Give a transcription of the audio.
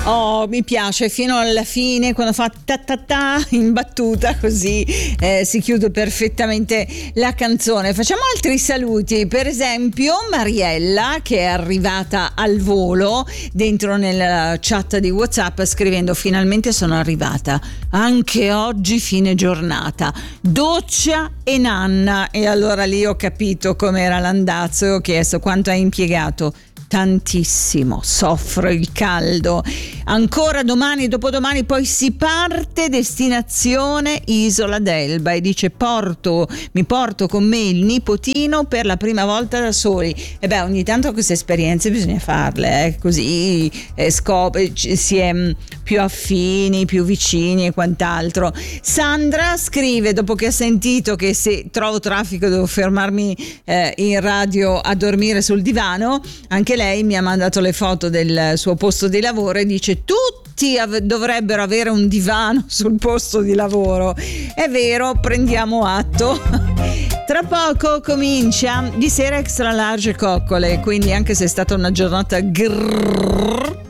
Oh, mi piace fino alla fine quando fa ta ta ta in battuta, così si chiude perfettamente la canzone. Facciamo altri saluti, per esempio Mariella, che è arrivata al volo dentro nella chat di WhatsApp scrivendo: finalmente sono arrivata, anche oggi fine giornata, doccia e nanna. E allora lì ho capito com'era l'andazzo e ho chiesto: quanto hai impiegato? Tantissimo, soffro il caldo. Ancora domani, dopodomani poi si parte, destinazione Isola d'Elba, e dice mi porto con me il nipotino per la prima volta da soli. E beh, ogni tanto queste esperienze bisogna farle, così si è più affini, più vicini e quant'altro. Sandra scrive, dopo che ha sentito che se trovo traffico devo fermarmi in radio a dormire sul divano, anche lei mi ha mandato le foto del suo posto di lavoro e dice: tutti dovrebbero avere un divano sul posto di lavoro. È vero, prendiamo atto. Tra poco comincia Di Sera Extra Large Coccole, quindi anche se è stata una giornata